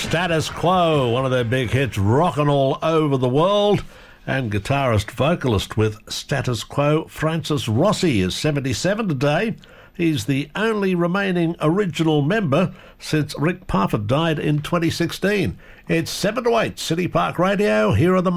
Status Quo, one of their big hits, rocking all over the world. And guitarist vocalist with Status Quo, Francis Rossi, is 77 today. He's the only remaining original member since Rick Parfitt died in 2016. It's 7 to 8, City Park Radio. Here are the